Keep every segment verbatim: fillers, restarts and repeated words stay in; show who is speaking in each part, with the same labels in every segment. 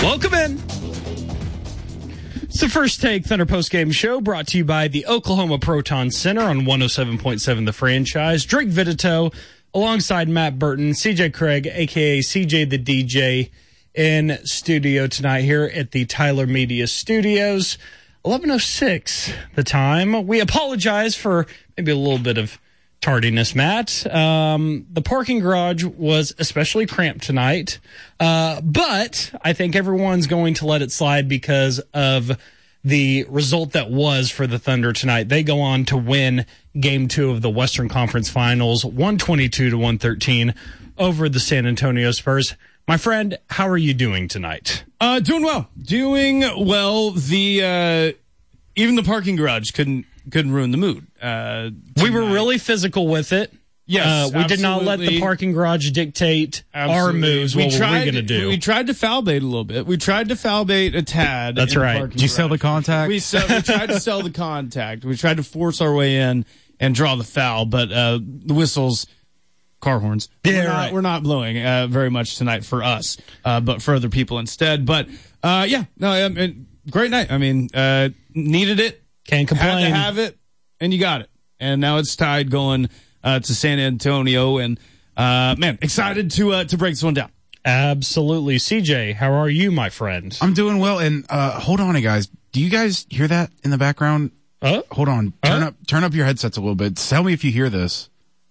Speaker 1: Welcome in. It's the First Take Thunder postgame show brought to you by the Oklahoma Proton Center on one oh seven point seven The Franchise. Drake Vitito alongside Matt Burton, C J Craig, a k a. C J the D J, in studio tonight here at the Tyler Media Studios. eleven oh six the time. We apologize for maybe a little bit of tardiness, Matt. Um, the parking garage was especially cramped tonight, uh, but I think everyone's going to let it slide because of the result that was for the Thunder tonight. They go on to win game two of the Western Conference Finals, one twenty-two to one thirteen over the San Antonio Spurs. My friend, how are you doing tonight?
Speaker 2: Uh, doing well. Doing well. The, uh, even the parking garage couldn't, couldn't ruin the mood. Uh,
Speaker 1: we were really physical with it.
Speaker 2: Yes,
Speaker 1: uh, we
Speaker 2: absolutely.
Speaker 1: did not let the parking garage dictate
Speaker 2: Absolutely.
Speaker 1: our moves.
Speaker 2: We
Speaker 1: what
Speaker 2: tried,
Speaker 1: were we going to do?
Speaker 2: We tried to foul bait a little bit. We tried to foul bait a tad.
Speaker 1: That's right.
Speaker 3: Did you sell the contact?
Speaker 2: We, sell, we tried to sell the contact. We tried to force our way in and draw the foul, but uh, the whistles, car horns,
Speaker 1: yeah,
Speaker 2: we're, not,
Speaker 1: right.
Speaker 2: we're not blowing uh, very much tonight for us, uh, but for other people instead. But uh, yeah, no, I mean, great night. I mean, uh, needed it.
Speaker 1: Can't complain.
Speaker 2: Had to have it, and you got it. And now it's tied going uh, to San Antonio, and uh, man, excited to uh, to break this one down.
Speaker 1: Absolutely. C J, how are you, my friend?
Speaker 3: I'm doing well, and uh, hold on, guys. Do you guys hear that in the background?
Speaker 1: Uh,
Speaker 3: hold on. Turn
Speaker 1: uh?
Speaker 3: up turn up your headsets a little bit. Tell me if you hear this.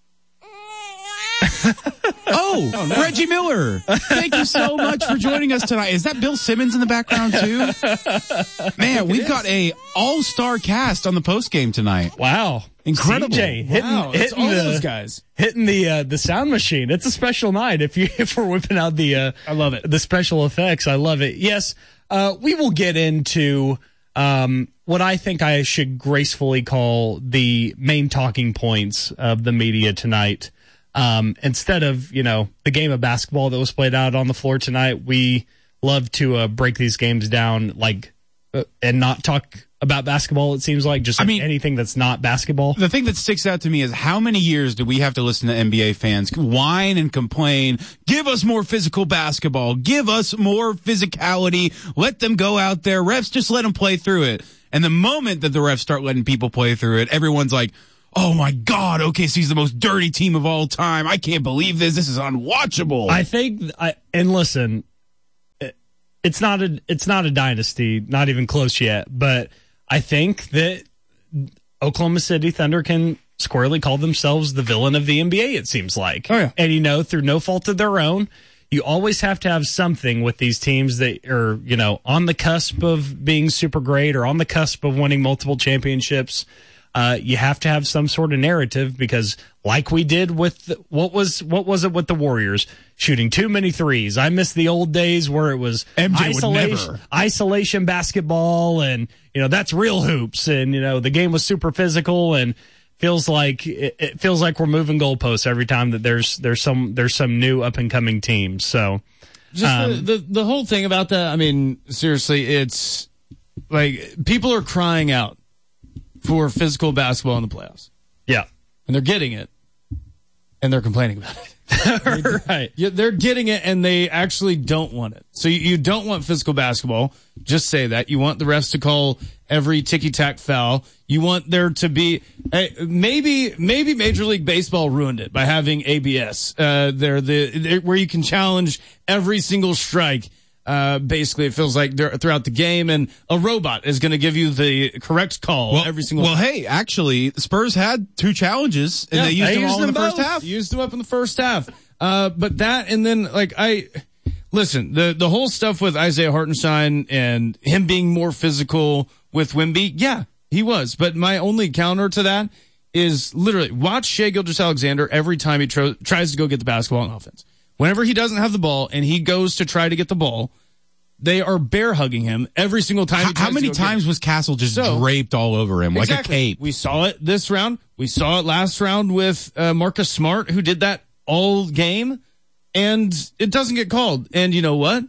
Speaker 3: oh, oh no. Reggie Miller. Thank you so much for joining us tonight. Is that Bill Simmons in the background too? Man, we've got a all-star cast on the postgame tonight.
Speaker 1: Wow.
Speaker 3: Incredible.
Speaker 1: C J hitting,
Speaker 2: Wow, it's
Speaker 1: hitting
Speaker 2: all
Speaker 1: the,
Speaker 2: those guys.
Speaker 1: Hitting the uh, the sound machine. It's a special night if you if we're whipping out the uh,
Speaker 2: I love it.
Speaker 1: The special effects. I love it. Yes, uh, we will get into um, what I think I should gracefully call the main talking points of the media tonight. Um, instead of, you know, the game of basketball that was played out on the floor tonight, we love to uh, break these games down, like, uh, and not talk about basketball, it seems like, just like
Speaker 3: I mean,
Speaker 1: anything that's not basketball.
Speaker 3: The thing that sticks out to me is how many years do we have to listen to N B A fans whine and complain, give us more physical basketball, give us more physicality, let them go out there, refs just let them play through it. And the moment that the refs start letting people play through it, everyone's like, oh my God, O K C's the most dirty team of all time. I can't believe this. This is unwatchable.
Speaker 1: I think, I, and listen, it, it's not a, it's not a dynasty, not even close yet, but I think that Oklahoma City Thunder can squarely call themselves the villain of the N B A, it seems like.
Speaker 2: Oh, yeah.
Speaker 1: And, you know, through no fault of their own, you always have to have something with these teams that are, you know, on the cusp of being super great or on the cusp of winning multiple championships. Uh, you have to have some sort of narrative because, like we did with the, what was what was it with the Warriors shooting too many threes. I miss the old days where it was
Speaker 3: M J
Speaker 1: isolation,
Speaker 3: would never.
Speaker 1: isolation basketball, and you know that's real hoops, and you know the game was super physical, and feels like it, it feels like we're moving goalposts every time that there's there's some there's some new up and coming teams. So,
Speaker 2: just
Speaker 1: um,
Speaker 2: the, the the whole thing about that. I mean, seriously, it's like people are crying out for physical basketball in the playoffs.
Speaker 1: yeah,
Speaker 2: And they're getting it. And they're complaining about it.
Speaker 1: right.
Speaker 2: Yeah, they're getting it and they actually don't want it. So you, you don't want physical basketball. Just say that. You want the refs to call every ticky-tack foul. You want there to be, hey, maybe, maybe Major League Baseball ruined it by having A B S, uh, there, the, where you can challenge every single strike. Uh, basically, it feels like throughout the game, and a robot is going to give you the correct call
Speaker 3: well,
Speaker 2: every single
Speaker 3: Well,
Speaker 2: time.
Speaker 3: hey, actually, the Spurs had two challenges, and
Speaker 2: Yeah,
Speaker 3: they used
Speaker 2: they
Speaker 3: them
Speaker 2: used
Speaker 3: all in the
Speaker 2: them
Speaker 3: first
Speaker 2: both.
Speaker 3: half.
Speaker 2: Used them up in the first half. Uh, but that, and then, like, I, listen, the, the whole stuff with Isaiah Hartenstein and him being more physical with Wemby, yeah, he was. But my only counter to that is literally watch Shai Gilgeous-Alexander every time he tro- tries to go get the basketball on offense. Whenever he doesn't have the ball and he goes to try to get the ball, they are bear hugging him every single time.
Speaker 3: How, how many times was Castle just
Speaker 2: So,
Speaker 3: draped all over him
Speaker 2: exactly.
Speaker 3: like a cape?
Speaker 2: We saw it this round. We saw it last round with uh, Marcus Smart, who did that all game, and it doesn't get called. And you know what?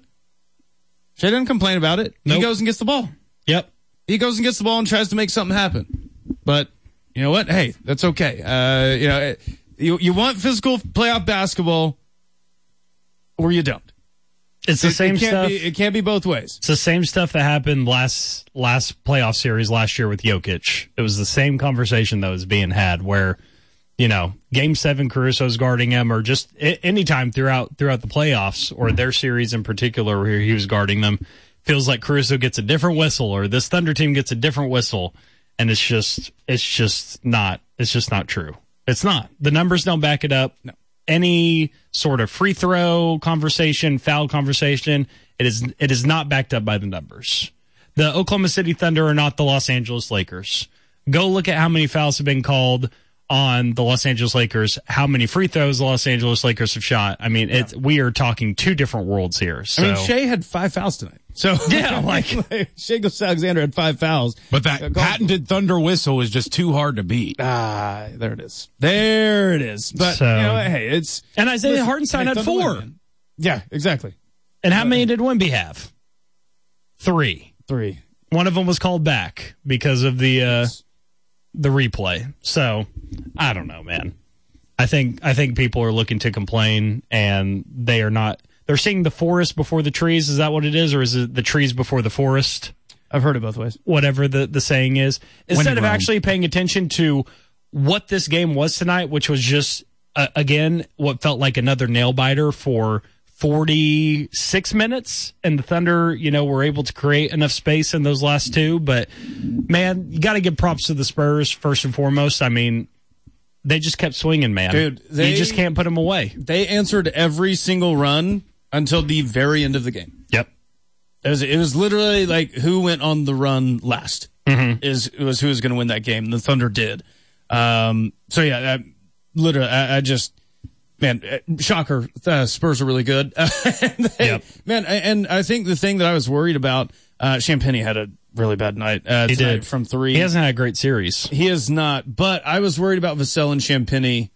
Speaker 2: Shai didn't complain about it.
Speaker 1: Nope.
Speaker 2: He goes and gets the ball.
Speaker 1: Yep.
Speaker 2: He goes and gets the ball and tries to make something happen. But you know what? Hey, that's okay. Uh, you know, you you want physical playoff basketball, or you don't.
Speaker 1: It's the
Speaker 2: It-
Speaker 1: same
Speaker 2: it can't
Speaker 1: stuff.
Speaker 2: Be, it can't be both ways.
Speaker 1: It's the same stuff that happened last last playoff series last year with Jokic. It was the same conversation that was being had where, you know, game seven, Caruso's guarding him, or just any time throughout throughout the playoffs or their series in particular where he was guarding them, feels like Caruso gets a different whistle or this Thunder team gets a different whistle, and it's just it's just not it's just not true. It's not. The numbers don't back it up.
Speaker 2: No.
Speaker 1: Any sort of free throw conversation, foul conversation, it is it is not backed up by the numbers. The Oklahoma City Thunder are not the Los Angeles Lakers. Go look at how many fouls have been called on the Los Angeles Lakers, how many free throws the Los Angeles Lakers have shot. I mean, it's, we are talking two different worlds here. So.
Speaker 2: I mean, Shea had five fouls tonight. So
Speaker 1: yeah, like
Speaker 2: Shea Gilgeous-Alexander had five fouls.
Speaker 3: But that
Speaker 2: Uh, go-
Speaker 3: patented Thunder whistle is just too hard to beat.
Speaker 2: Ah, there it is. There it is. But
Speaker 1: So-
Speaker 2: you know, hey, it's
Speaker 1: and Isaiah
Speaker 2: listen,
Speaker 1: Hartenstein
Speaker 2: hey,
Speaker 1: had
Speaker 2: Thunder
Speaker 1: four.
Speaker 2: win, man. Yeah, exactly.
Speaker 1: And how many did Wemby have? Three.
Speaker 2: Three.
Speaker 1: One of them was called back because of the uh, the replay. So I don't know, man. I think I think people are looking to complain, and they are not. They're seeing the forest before the trees. Is that what it is, or is it the trees before the forest?
Speaker 2: I've heard it both ways.
Speaker 1: Whatever the, the saying is. Instead of
Speaker 3: Rome.
Speaker 1: actually paying attention to what this game was tonight, which was just uh, again what felt like another nail biter for forty-six minutes, and the Thunder, you know, were able to create enough space in those last two. But man, you got to give props to the Spurs first and foremost. I mean, they just kept swinging, man.
Speaker 2: Dude, they-
Speaker 1: you just can't put them away.
Speaker 2: They answered every single run until the very end of the game.
Speaker 1: Yep.
Speaker 2: It was, it was literally like who went on the run last
Speaker 1: Mm-hmm.
Speaker 2: is was who was going to win that game. The Thunder did. Um, so yeah, I, literally, I, I just man, uh, shocker. Uh, Spurs are really good. And they-
Speaker 1: Yep.
Speaker 2: Man, and I think the thing that I was worried about, uh, Champagny had a really bad night. Uh,
Speaker 1: He
Speaker 2: tonight
Speaker 1: did.
Speaker 2: from three.
Speaker 1: He hasn't had a great series.
Speaker 2: He is not, but I was worried about Vassell and Champagny.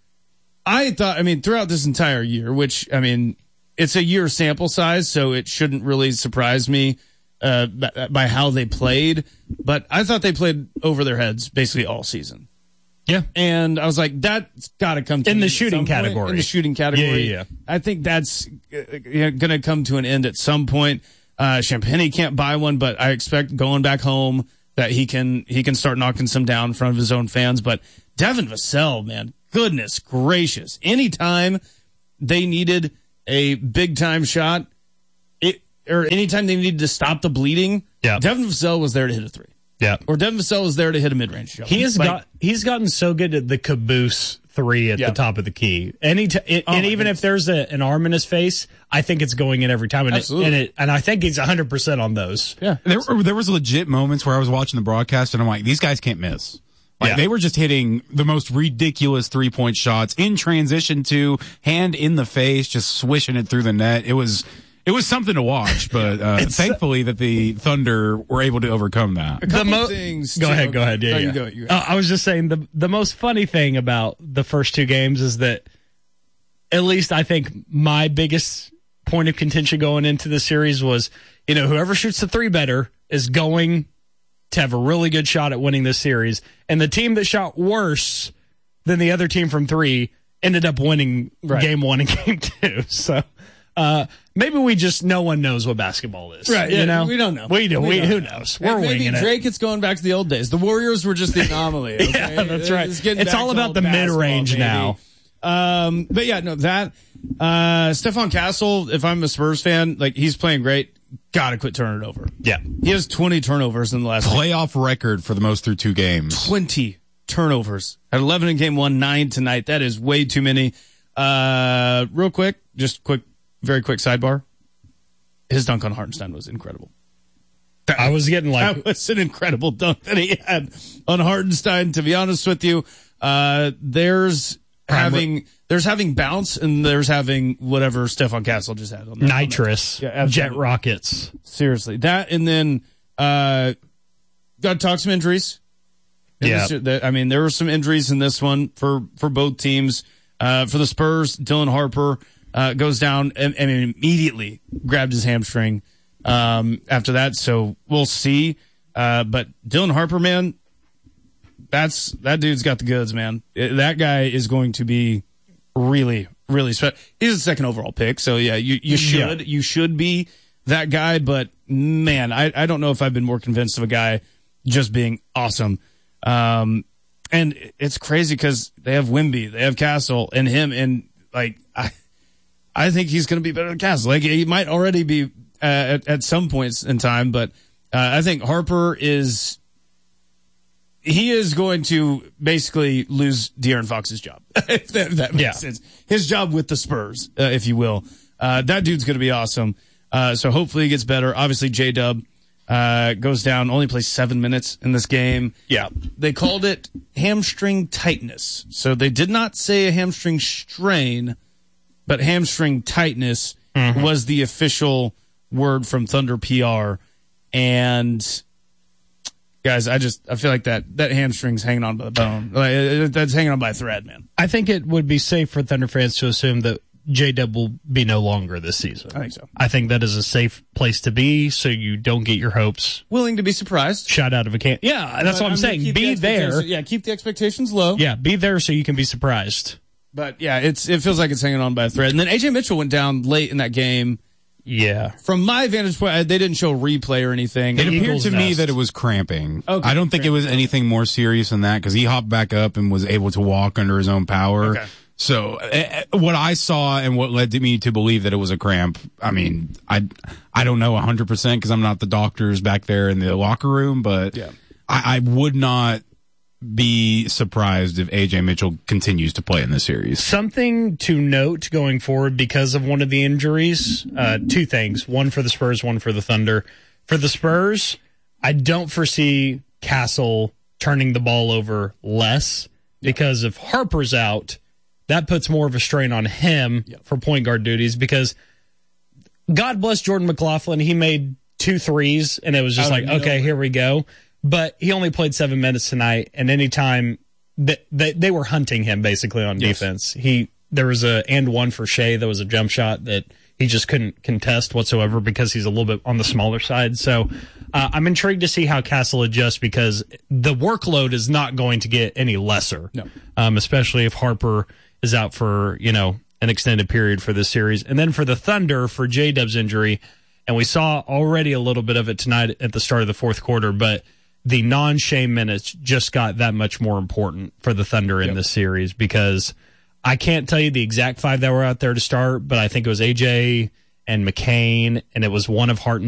Speaker 2: I thought, I mean, throughout this entire year, which, I mean, it's a year sample size, so it shouldn't really surprise me uh, by, by how they played, but I thought they played over their heads basically all season.
Speaker 1: Yeah.
Speaker 2: And I was like, that's got to come to
Speaker 1: In
Speaker 2: an
Speaker 1: the
Speaker 2: end at
Speaker 1: shooting
Speaker 2: some point.
Speaker 1: category.
Speaker 2: In the shooting category.
Speaker 1: Yeah, yeah, yeah.
Speaker 2: I think that's uh, going to come to an end at some point. Uh, Champagny can't buy one, but I expect going back home that he can he can start knocking some down in front of his own fans. But Devin Vassell, man, goodness gracious. Anytime they needed a big time shot, it or anytime they needed to stop the bleeding,
Speaker 1: Yeah.
Speaker 2: Devin Vassell was there to hit a three.
Speaker 1: Yeah.
Speaker 2: Or Devin Vassell was there to hit a mid range shot.
Speaker 1: He has
Speaker 2: Like,
Speaker 1: got he's gotten so good at the caboose three at
Speaker 2: Yeah.
Speaker 1: the top of the key. Any t- it,
Speaker 2: Oh,
Speaker 1: and
Speaker 2: my
Speaker 1: even
Speaker 2: goodness.
Speaker 1: if there's a, an arm in his face, I think it's going in every time. And
Speaker 2: Absolutely.
Speaker 1: It, and, it, and I think he's one hundred percent on those.
Speaker 2: Yeah.
Speaker 3: There, there was legit moments where I was watching the broadcast and I'm like, these guys can't miss. Like
Speaker 1: Yeah.
Speaker 3: they were just hitting the most ridiculous three point shots in transition to hand in the face, just swishing it through the net. It was, it was something to watch, but uh,
Speaker 1: It's-
Speaker 3: thankfully that the Thunder were able to overcome that.
Speaker 2: A couple
Speaker 1: mo-
Speaker 2: things.
Speaker 1: Go
Speaker 2: to-
Speaker 1: ahead, go ahead. Yeah,
Speaker 2: Oh,
Speaker 1: yeah.
Speaker 2: you go. You go.
Speaker 1: Uh, I was just saying the the most funny thing about the first two games is that, at least I think my biggest point of contention going into the series was, you know, whoever shoots the three better is going to have a really good shot at winning this series, and the team that shot worse than the other team from three ended up winning
Speaker 2: Right.
Speaker 1: game one and game two. So. Uh, maybe we just no one knows what basketball is,
Speaker 2: Right,
Speaker 1: You
Speaker 2: yeah,
Speaker 1: know,
Speaker 2: we don't know.
Speaker 1: We do.
Speaker 2: We
Speaker 1: We,
Speaker 2: don't
Speaker 1: who
Speaker 2: know.
Speaker 1: knows?
Speaker 2: And
Speaker 1: We're
Speaker 2: maybe
Speaker 1: winging it.
Speaker 2: Drake, it's going back to the old days. The Warriors were just the anomaly. Okay?
Speaker 1: Yeah, that's right.
Speaker 2: getting
Speaker 1: It's
Speaker 2: back
Speaker 1: all
Speaker 2: to
Speaker 1: about
Speaker 2: old
Speaker 1: the
Speaker 2: basketball,
Speaker 1: mid-range
Speaker 2: baby.
Speaker 1: now.
Speaker 2: Um, but yeah, no, that, uh, Stephon Castle, if I'm a Spurs fan, like he's playing great. Gotta quit turning it over.
Speaker 1: Yeah.
Speaker 2: He has twenty turnovers in the last
Speaker 3: Playoff record for the most through two games.
Speaker 2: twenty turnovers. At eleven in game one, nine tonight. That is way too many. Uh, real quick, just quick, very quick sidebar. His dunk on Hartenstein was incredible.
Speaker 1: I was getting like,
Speaker 2: That was an incredible dunk that he had on Hartenstein. To be honest with you, uh, there's having there's having bounce and there's having whatever Stephon Castle just had on that.
Speaker 1: nitrous,
Speaker 2: Yeah, absolutely.
Speaker 1: jet rockets.
Speaker 2: Seriously, that and then uh, got to talk some injuries. In
Speaker 1: Yeah.
Speaker 2: this- that- I mean, there were some injuries in this one for for both teams. Uh, for the Spurs, Dylan Harper uh, goes down and, and immediately grabbed his hamstring. Um, after that, so we'll see. Uh, but Dylan Harper, man, that's that dude's got the goods, man. It- that guy is going to be really, really special. He's a second overall pick, so yeah, you you should
Speaker 1: Yeah.
Speaker 2: you should be that guy. But man, I I don't know if I've been more convinced of a guy just being awesome. Um, and it's crazy because they have Wimby, they have Castle, and him, and like I I think he's going to be better than Castle. Like he might already be uh, at at some points in time, but uh, I think Harper is. He is going to basically lose De'Aaron Fox's job, if that, if that makes
Speaker 1: Yeah.
Speaker 2: sense. His job with the Spurs, uh, if you will. Uh, that dude's going to be awesome. Uh, so hopefully he gets better. Obviously, J-Dub uh, goes down, only plays seven minutes in this game.
Speaker 1: Yeah.
Speaker 2: They called it hamstring tightness. So they did not say a hamstring strain, but hamstring tightness
Speaker 1: Mm-hmm.
Speaker 2: was the official word from Thunder P R. And guys, I just I feel like that that hamstring's hanging on by the bone. Like it, that's hanging on by a thread, man.
Speaker 1: I think it would be safe for Thunder fans to assume that J-Dub will be no longer this season.
Speaker 2: I think so.
Speaker 1: I think that is a safe place to be, so you don't get your hopes
Speaker 2: Willing to be surprised.
Speaker 1: shot out of a can. Yeah, that's what I'm,
Speaker 2: gonna
Speaker 1: saying.
Speaker 2: keep the
Speaker 1: Be there.
Speaker 2: expectations- Yeah, keep the expectations low.
Speaker 1: Yeah, be there so you can be surprised.
Speaker 2: But yeah, it's it feels like it's hanging on by a thread. And then A J Mitchell went down late in that game.
Speaker 1: Yeah.
Speaker 2: From my vantage point, I- they didn't show replay or anything.
Speaker 3: It appeared
Speaker 1: Eagles
Speaker 3: to me
Speaker 1: vest.
Speaker 3: that it was cramping.
Speaker 2: Okay,
Speaker 3: I don't think it was anything more serious than that because he hopped back up and was able to walk under his own power.
Speaker 2: Okay.
Speaker 3: So uh, what I saw and what led to me to believe that it was a cramp, I mean, I I don't know one hundred percent because I'm not the doctors back there in the locker room, but
Speaker 2: Yeah.
Speaker 3: I, I would not be surprised if A J Mitchell continues to play in this series.
Speaker 1: Something to note going forward because of one of the injuries, uh, two things. One for the Spurs, one for the Thunder. For the Spurs, I don't foresee Castle turning the ball over less because if Harper's out, that puts more of a strain on him for point guard duties because God bless Jordan McLaughlin. He made two threes and it was just
Speaker 2: Out of
Speaker 1: like, okay,
Speaker 2: nowhere.
Speaker 1: here we go. But he only played seven minutes tonight, and anytime that they, they were hunting him basically on
Speaker 3: Yes.
Speaker 1: defense, he there was a and one for Shea. There was a jump shot that he just couldn't contest whatsoever because he's a little bit on the smaller side. So uh, I'm intrigued to see how Castle adjusts because the workload is not going to get any lesser.
Speaker 2: No.
Speaker 1: Um, especially if Harper is out for you know an extended period for this series, and then for the Thunder for J-Dub's injury, and we saw already a little bit of it tonight at the start of the fourth quarter, but the non-Shea minutes just got that much more important for the Thunder in
Speaker 2: Yep.
Speaker 1: this series because I can't tell you the exact five that were out there to start, but I think it was A J and McCain, and it was one of Hart and